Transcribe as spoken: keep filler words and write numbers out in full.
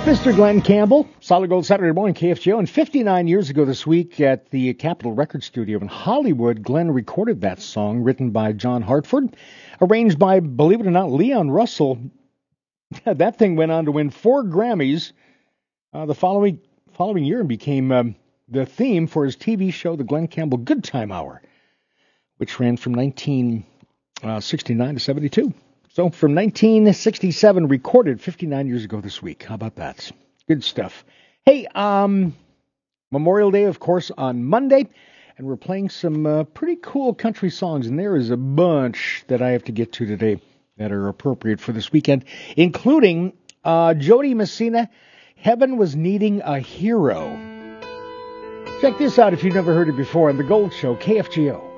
Mister Glenn Campbell, Solid Gold Saturday Morning, K F G O. And fifty-nine years ago this week at the Capitol Record Studio in Hollywood, Glenn recorded that song, written by John Hartford, arranged by, believe it or not, Leon Russell. That thing went on to win four Grammys uh, the following following year and became um, the theme for his T V show, The Glenn Campbell Good Time Hour, which ran from nineteen sixty-nine to seventy-two. So from nineteen sixty-seven, recorded fifty-nine years ago this week. How about that? Good stuff. Hey, um, Memorial Day, of course, on Monday, and we're playing some uh, pretty cool country songs, and there is a bunch that I have to get to today that are appropriate for this weekend, including uh, Jody Messina, Heaven Was Needing a Hero. Check this out if you've never heard it before on The Gold Show, K F G O.